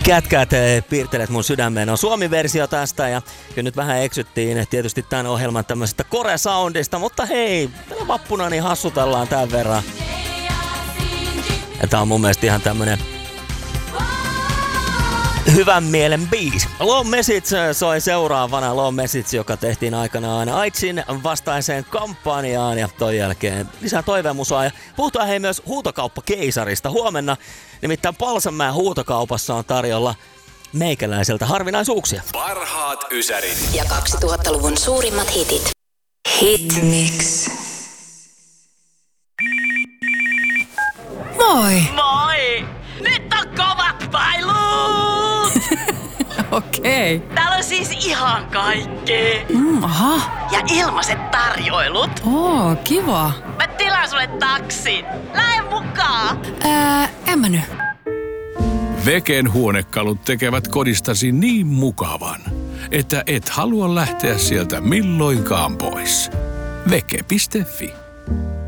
Kätkät piirtelet mun sydämeen on Suomi-versio tästä ja kyllä nyt vähän eksyttiin tietysti tämän ohjelman tämmöisestä core-soundista, mutta hei, vappuna niin hassutellaan tämän verran. Ja tää on mun mielestä ihan tämmönen hyvän mielen biisi. Low Message soi seuraavana. Low Message, joka tehtiin aikanaan AIDSin vastaiseen kampanjaan ja toi jälkeen lisää toivemusaa. Ja puhutaan hei myös huutokauppakeisarista huomenna. Nimittäin Palsanmäen huutokaupassa on tarjolla meikäläiseltä harvinaisuuksia. Parhaat ysärit. Ja 2000-luvun suurimmat hitit. Hitmix. Moi! Moi! Nyt on kovat pailut! Okei. Täällä on siis ihan kaikkea. Aha. Ja ilmaiset tarjoilut. Oo, kiva. Mä tilaan sulle taksin. Lähde mukaan! En mä nyt. Veken huonekalut tekevät kodistasi niin mukavan, että et halua lähteä sieltä milloinkaan pois. Veke.fi